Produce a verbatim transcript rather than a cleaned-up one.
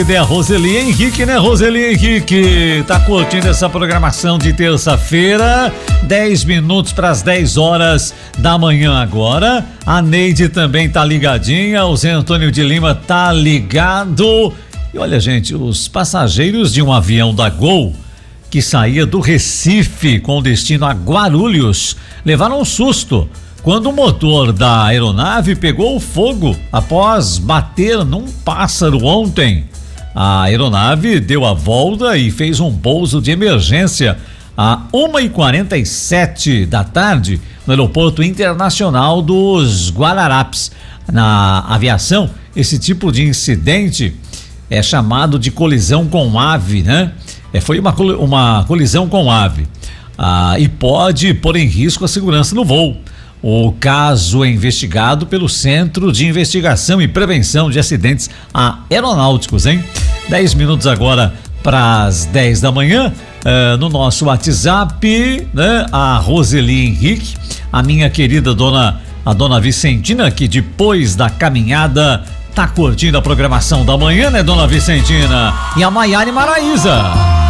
É a Roseli Henrique, né, Roseli Henrique? Tá curtindo essa programação de terça-feira, dez minutos para as dez horas da manhã agora. A Neide também tá ligadinha, o Zé Antônio de Lima tá ligado. E olha, gente, os passageiros de um avião da Gol que saía do Recife com destino a Guarulhos levaram um susto quando o motor da aeronave pegou fogo após bater num pássaro ontem. A aeronave deu a volta e fez um pouso de emergência a uma e quarenta e sete da tarde no Aeroporto Internacional dos Guararapes. Na aviação, esse tipo de incidente é chamado de colisão com ave, né? É, foi uma, uma colisão com ave ah, e pode pôr em risco a segurança no voo. O caso é investigado pelo Centro de Investigação e Prevenção de Acidentes Aeronáuticos, hein? dez minutos agora para as dez da manhã, uh, no nosso WhatsApp, né? A Roseli Henrique, a minha querida dona, a dona Vicentina, que depois da caminhada tá curtindo a programação da manhã, né, dona Vicentina? E a Maiara e Maraísa.